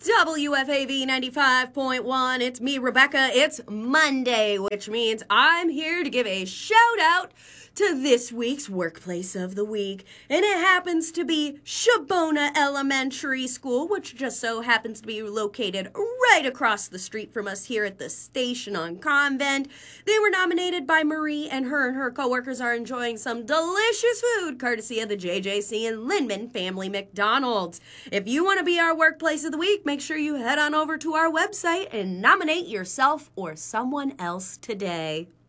WFAV 95.1. It's me, Rebecca. It's Monday, which means I'm here to give a shout out to this week's Workplace of the Week. And it happens to be Shabona Elementary School, which just so happens to be located right across the street from us here at the station on Convent. They were nominated by Marie, and her coworkers are enjoying some delicious food courtesy of the JJC and Lindman Family McDonald's. If you want to be our Workplace of the Week, make sure you head on over to our website and nominate yourself or someone else today.